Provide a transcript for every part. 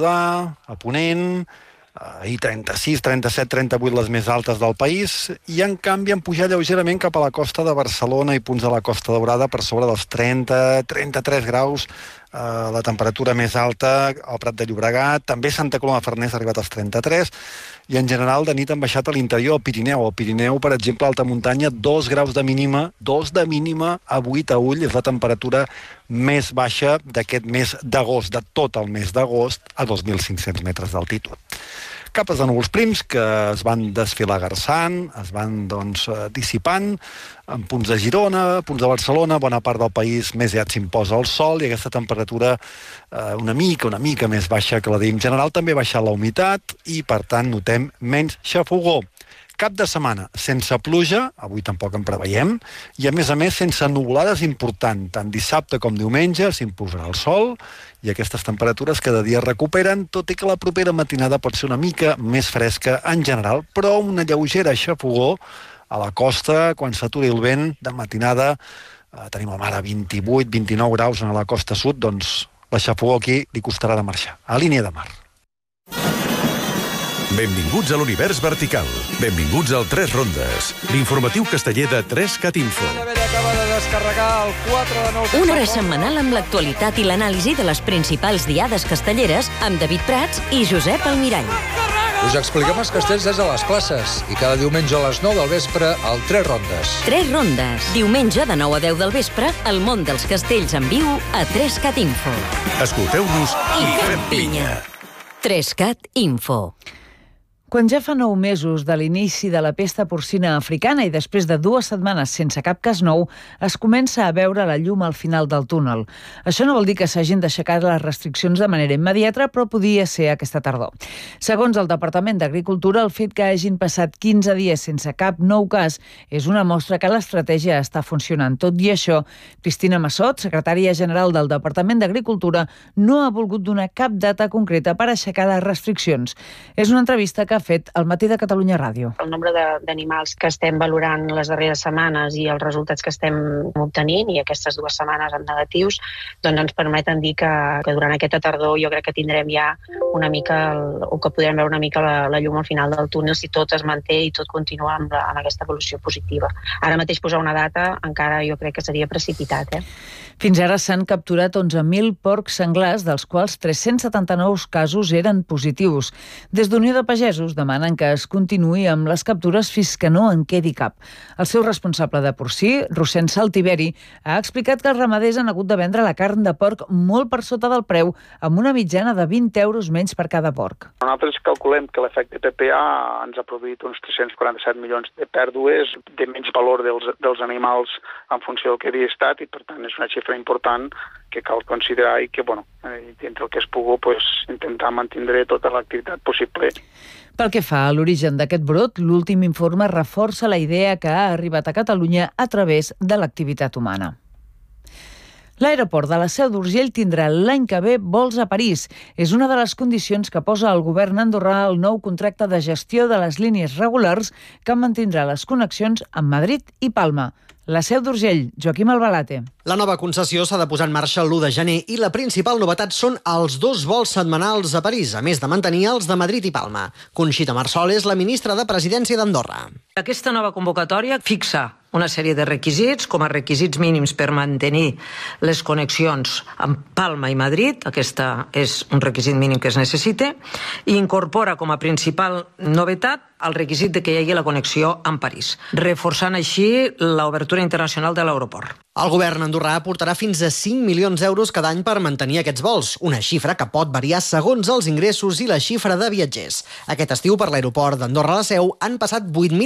Empordà, a Ponent, i 36, 37, 38 les més altes del país, i en canvi han pujat lleugerament cap a la costa de Barcelona i punts de la Costa Daurada per sobre dels 30, 33 graus, la temperatura més alta al Prat de Llobregat, també Santa Coloma de Farners ha arribat als 33, i en general de nit han baixat a l'interior del Pirineu. Al Pirineu, per exemple, a alta muntanya, 2 graus de mínima, 2 de mínima a 8 a Ull, és la temperatura més baixa d'aquest mes d'agost, de tot el mes d'agost, a 2.500 metres d'altitud. Capes de núvols prims que es van desfilagarçant, es van dissipant, en punts de Girona, punts de Barcelona, bona part del país més aviat s'imposa el sol i aquesta temperatura una mica més baixa que la d'ahir. En general també ha baixat la humitat i, per tant, notem menys xafogor. Cap de setmana sense pluja, avui tampoc en preveiem, i a més sense nuvolades important. Tant dissabte com diumenge s'imposarà el sol i aquestes temperatures cada dia recuperen, tot i que la propera matinada pot ser una mica més fresca en general, però una lleugera xafogor a la costa, quan s'aturi el vent de matinada, tenim a mar a 28, 29 graus a la costa sud, doncs la xafogor aquí li costarà de marxar, a línia de mar. Benvinguts a l'univers vertical. Benvinguts al 3 Rondes, l'informatiu casteller de 3CAT Info. Una hora setmanal amb l'actualitat i l'anàlisi de les principals diades castelleres amb David Prats i Josep Almirall. Us expliquem els castells des de les classes i cada diumenge a les 9 del vespre al 3 Rondes. 3 Rondes. Diumenge de 9 a 10 del vespre, el món dels castells en viu a 3CAT Info. Escolteu-nos i fem pinya. 3CAT Info. Quan ja fa 9 mesos de l'inici de la pesta porcina africana i després de 2 setmanes sense cap cas nou, es comença a veure la llum al final del túnel. Això no vol dir que s'hagin d'aixecar les restriccions de manera immediata, però podia ser aquesta tardor. Segons el Departament d'Agricultura, el fet que hagin passat 15 dies sense cap nou cas és una mostra que l'estratègia està funcionant. Tot i això, Cristina Massot, secretària general del Departament d'Agricultura, no ha volgut donar cap data concreta per aixecar les restriccions. És una entrevista que ha fet al Matí de Catalunya Ràdio. El nombre d'animals que estem valorant les darreres setmanes i els resultats que estem obtenint, i aquestes 2 setmanes en negatius, doncs ens permeten dir que durant aquesta tardor jo crec que tindrem ja una mica, o que podrem veure una mica la llum al final del túnel si tot es manté i tot continua amb aquesta evolució positiva. Ara mateix posar una data encara jo crec que seria precipitat. Fins ara s'han capturat 11.000 porcs senglars, dels quals 379 casos eren positius. Des d'Unió de Pagesos demanen que es continuï amb les captures fins que no en quedi cap. El seu responsable de porcí, Rossend Saltiveri, ha explicat que els ramaders han hagut de vendre la carn de porc molt per sota del preu, amb una mitjana de 20 euros menys per cada porc. Nosaltres calculem que l'efecte PPA ens ha produït uns 347 milions de pèrdues, de menys valor dels animals en funció del que havia estat, i per tant és una xifra important que cal considerar i que, dintre el que es pugui, intentar mantindre tota l'activitat possible. Pel que fa a l'origen d'aquest brot, l'últim informe reforça la idea que ha arribat a Catalunya a través de l'activitat humana. L'aeroport de la Seu d'Urgell tindrà l'any que ve vols a París. És una de les condicions que posa el govern andorrà al nou contracte de gestió de les línies regulars que mantindrà les connexions amb Madrid i Palma. La Seu d'Urgell, Joaquim Albalate. La nova concessió s'ha de posar en marxa l'1 de gener i la principal novetat són els 2 vols setmanals a París, a més de mantenir els de Madrid i Palma. Conxita Marsol és la ministra de Presidència d'Andorra. Aquesta nova convocatòria fixa una sèrie de requisits, com a requisits mínims per mantenir les connexions amb Palma i Madrid, aquesta és un requisit mínim que es necessita, i incorpora com a principal novetat el requisit de que hi hagi la connexió amb París, reforçant així l'obertura internacional de l'aeroport. El govern andorrà aportarà fins a 5 milions d'euros cada any per mantenir aquests vols, una xifra que pot variar segons els ingressos i la xifra de viatgers. Aquest estiu per l'aeroport d'Andorra la Seu han passat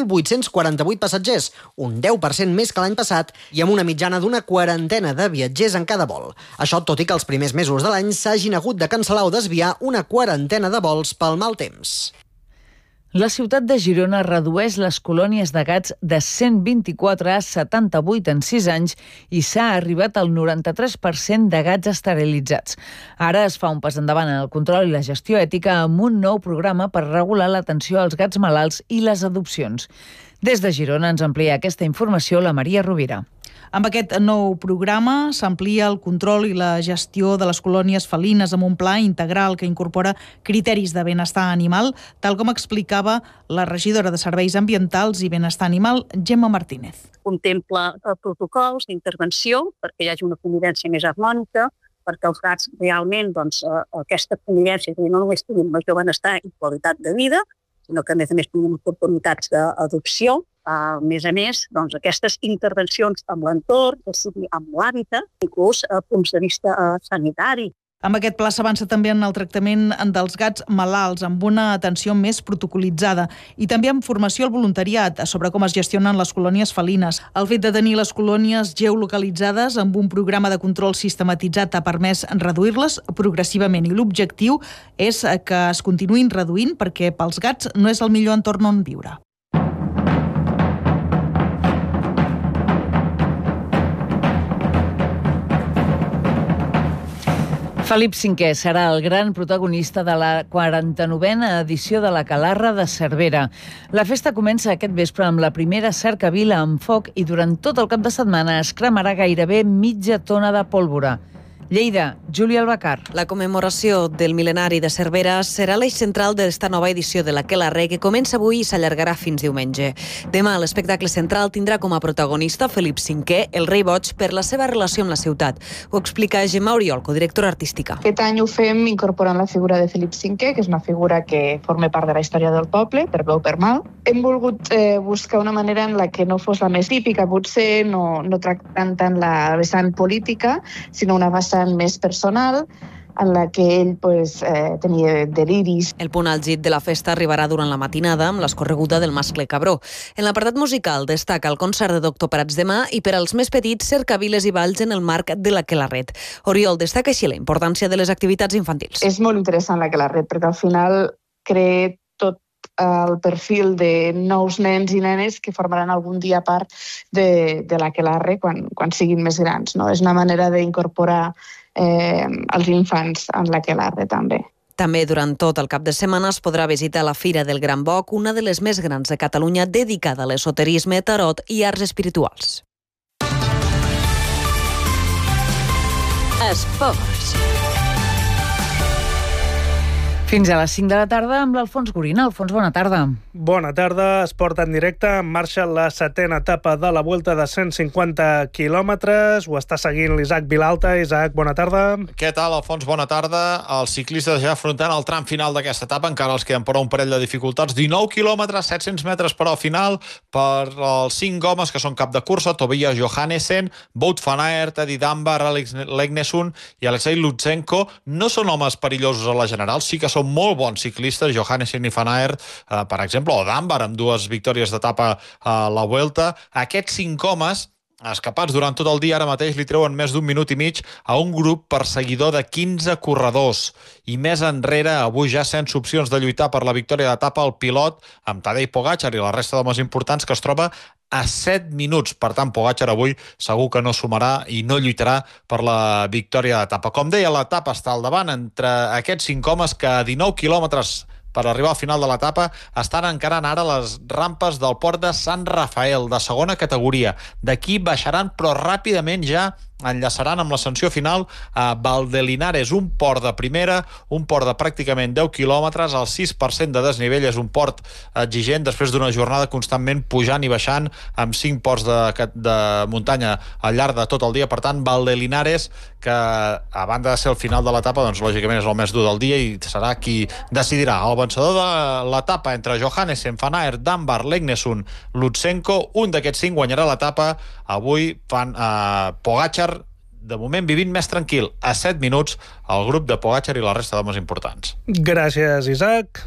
8.848 passatgers, un 10% més que l'any passat i amb una mitjana d'una 40 de viatgers en cada vol. Això tot i que els primers mesos de l'any s'hagin hagut de cancel·lar o desviar una 40 de vols pel mal temps. La ciutat de Girona redueix les colònies de gats de 124 a 78 en 6 anys i s'ha arribat al 93% de gats esterilitzats. Ara es fa un pas endavant en el control i la gestió ètica amb un nou programa per regular l'atenció als gats malalts i les adopcions. Des de Girona ens amplia aquesta informació la Maria Rovira. Amb aquest nou programa s'amplia el control i la gestió de les colònies felines amb un pla integral que incorpora criteris de benestar animal, tal com explicava la regidora de Serveis Ambientals i Benestar Animal, Gemma Martínez. Contempla protocols d'intervenció perquè hi hagi una convivència més harmònica, perquè els gats realment aquesta convivència no només tinguin major benestar i qualitat de vida, sinó que a més tinguin oportunitats d'adopció. A més, aquestes intervencions amb l'entorn, que sigui amb l'hàbitat, inclús a punts de vista sanitari. Amb aquest pla s'avança també en el tractament dels gats malalts, amb una atenció més protocolitzada i també amb formació al voluntariat sobre com es gestionen les colònies felines. El fet de tenir les colònies geolocalitzades amb un programa de control sistematitzat ha permès reduir-les progressivament i l'objectiu és que es continuïn reduint perquè pels gats no és el millor entorn on viure. Felip V serà el gran protagonista de la 49a edició de l'Aquelarre de Cervera. La festa comença aquest vespre amb la primera cercavila amb foc i durant tot el cap de setmana es cremarà gairebé mitja tona de pólvora. Lleida, Júlia Albacar. La commemoració del mil·lenari de Cervera serà l'eix central d'esta nova edició de l'Aquelarre, que comença avui i s'allargarà fins diumenge. Demà l'espectacle central tindrà com a protagonista Felip V, el rei boig, per la seva relació amb la ciutat. Ho explica Gemma Oriol, codirectora artística. Aquest any ho fem incorporant la figura de Felip V, que és una figura que forma part de la història del poble, per bé o per mal. Hem volgut buscar una manera en la que no fos la més típica, potser no tractant tant la vessant política, sinó una vessant més personal, en la que ell tenia deliris. El punt àlgid de la festa arribarà durant la matinada amb l'escorreguda del mascle Cabró. En l'apartat musical destaca el concert de Doctor Prats demà i per als més petits cercaviles i balls en el marc de l'Aquelarret. Oriol destaca així la importància de les activitats infantils. És molt interessant l'Aquelarret perquè al final crea tot el perfil de nous nens i nenes que formaran algun dia part de l'Aquelarre quan siguin més grans. No? És una manera d'incorporar els infants en l'Aquelarre també. També durant tot el cap de setmana es podrà visitar la Fira del Gran Boc, una de les més grans de Catalunya dedicada a l'esoterisme, tarot i arts espirituals. Esports. Fins a les 5 de la tarda amb l'Alfons Gorina. Alfons, bona tarda. Bona tarda. Esport en directe. En marxa la 7a etapa de la Vuelta de 150 quilòmetres. Ho està seguint l'Isaac Vilalta. Isaac, bona tarda. Què tal, Alfons? Bona tarda. Els ciclistes ja afrontant el tram final d'aquesta etapa. Encara els queden però un parell de dificultats. 19 quilòmetres, 700 metres per al final per els 5 homes que són cap de cursa. Tobias Johannesen, Wout van Aert, Eddie Dunbar, Alex Legnesund i Alexei Lutsenko. No són homes perillosos a la general, sí que són molt bons ciclistes, Johannesen i Van Aert, per exemple, o Dunbar, amb 2 victòries d'etapa a la Vuelta. Aquests 5 homes, escapats durant tot el dia, ara mateix li treuen més d'1 minut i mig a un grup perseguidor de 15 corredors. I més enrere, avui ja sense opcions de lluitar per la victòria d'etapa, el pilot, amb Tadej Pogačar i la resta d'homes importants, que es troba a 7 minuts. Per tant, Pogačar avui segur que no sumarà i no lluitarà per la victòria d'etapa. Com deia, l'etapa està al davant entre aquests 5 homes que a 19 quilòmetres per arribar al final de l'etapa estan encarant ara les rampes del port de Sant Rafael, de segona categoria. D'aquí baixaran, però ràpidament ja enllaçaran amb l'ascensió final a Valdelinares, un port de primera, un port de pràcticament 10 quilòmetres, el 6% de desnivell, és un port exigent després d'una jornada constantment pujant i baixant amb 5 ports de muntanya al llarg de tot el dia. Per tant, Valdelinares, que a banda de ser el final de l'etapa, doncs lògicament és el més dur del dia i serà qui decidirà. El vencedor de l'etapa entre Johannesen, Van Aert, Dunbar, Legnesund, Lutsenko, un d'aquests 5 guanyarà l'etapa. Avui Pogačar, de moment vivint més tranquil, a 7 minuts, el grup de Pogačar i la resta d'homes importants. Gràcies, Isaac.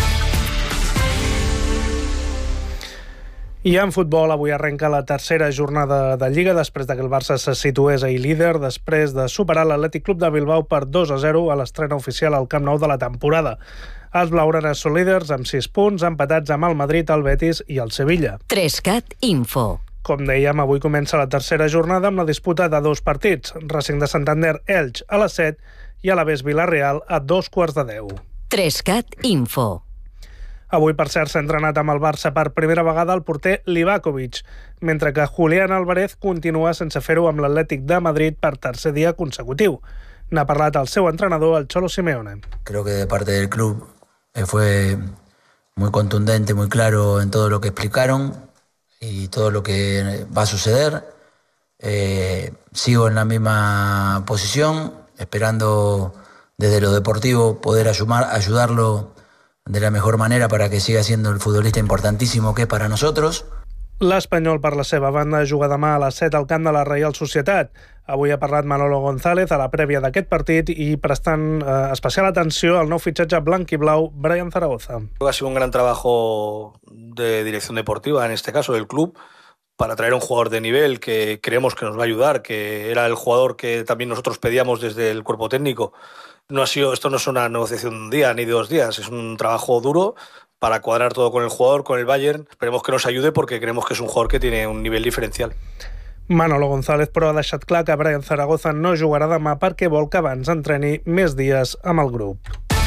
I en futbol, avui arrenca la tercera jornada de Lliga després que el Barça se situés ahir líder, després de superar l'Atlètic Club de Bilbao per 2-0 a l'estrena oficial al Camp Nou de la temporada. Els blaugranes són líders amb 6 punts, empatats amb el Madrid, el Betis i el Sevilla. 3CAT Info. Com dèiem, avui comença la tercera jornada amb la disputa de 2 partits. Racing de Santander, Elx a les 7 i Alavés Vila-real a 2:15. 3CAT Info. Avui, per cert, s'ha entrenat amb el Barça per primera vegada el porter Livakovic, mentre que Julián Álvarez continua sense fer-ho amb l'Atlètic de Madrid per tercer dia consecutiu. N'ha parlat el seu entrenador, el Cholo Simeone. Creo que de parte del club fue muy contundente, muy claro en todo lo que explicaron y todo lo que va a suceder. Sigo en la misma posición, esperando desde lo deportivo poder ayudarlo de la mejor manera para que siga siendo el futbolista importantísimo que es para nosotros. L'Espanyol, per la seva banda, juga demà a les 7 al camp de la Reial Societat. Avui ha parlat Manolo González a la prèvia d'aquest partit i prestant especial atenció al nou fitxatge blanc i blau Brian Zaragoza. Ha sido un gran trabajo de dirección deportiva, en este caso del club, para traer a un jugador de nivel que creemos que nos va a ayudar, que era el jugador que también nosotros pedíamos desde el cuerpo técnico. Esto no es una negociación de un día ni de 2 días, es un trabajo duro para cuadrar todo con el jugador, con el Bayern. Esperemos que nos ayude porque creemos que es un jugador que tiene un nivel diferencial. Manolo González, però, ha deixat clar que Brian Zaragoza no jugarà demà perquè vol que abans entreni més dies amb el grup.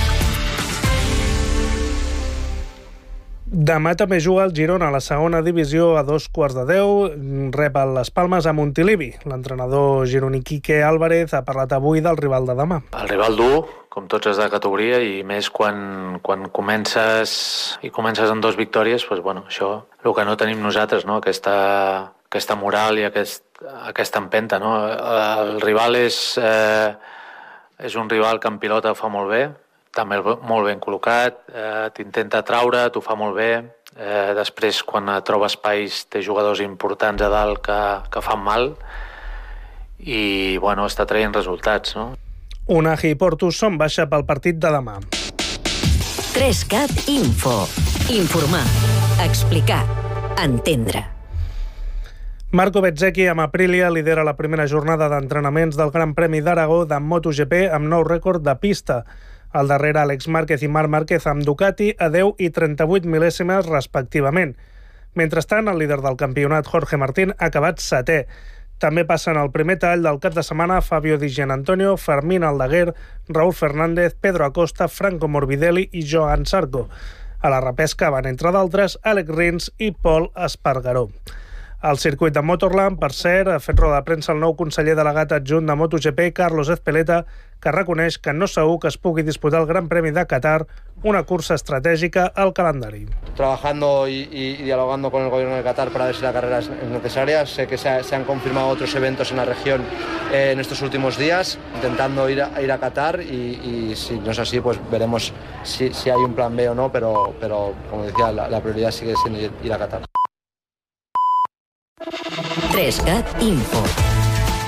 Demà també juga el Girona a la segona divisió a 2:15. Rep a les Palmes a Montilivi. L'entrenador gironí Quique Álvarez ha parlat avui del rival de demà. El rival dur, com tots els de categoria, i més quan comences amb 2 victòries, doncs, bueno, això, el que no tenim nosaltres, no? Aquesta moral i aquesta empenta, no? El rival és un rival que en pilota ho fa molt bé, també molt ben col·locat, t'intenta traure, t'ho fa molt bé. Després, quan troba espais, té jugadors importants a dalt que fan mal i, bueno, està traient resultats, no? Unai i Porto són baixa pel partit de demà. 3CAT Info. Informar, explicar, entendre. Marco Bezzecchi amb Aprilia lidera la primera jornada d'entrenaments del Gran Premi d'Aragó de MotoGP amb nou rècord de pista. Al darrere, Àlex Márquez i Marc Márquez amb Ducati a 10 i 38 mil·lèsimes respectivament. Mentrestant, el líder del campionat, Jorge Martín, ha acabat 7è. També passen al primer tall del cap de setmana Fabio Di Gianantonio, Fermín Aldaguer, Raúl Fernández, Pedro Acosta, Franco Morbidelli i Joan Zarco. A la repesca van, entre d'altres, Àlex Rins i Pol Espargaró. Al circuit de Motorland, per cert, ha fet roda de premsa el nou conseller delegat adjunt de MotoGP, Carlos Ezpeleta, que reconeix que no segur que es pugui disputar el Gran Premi de Qatar, una cursa estratègica al calendari. Trabajando y dialogando con el gobierno de Qatar para ver si la carrera es necesaria. Sé que se han confirmado otros eventos en la región en estos últimos días, intentando ir a Qatar y si no es así, pues veremos si hay un plan B o no, pero como decía, la prioridad sigue siendo ir a Qatar. 3CAT Info.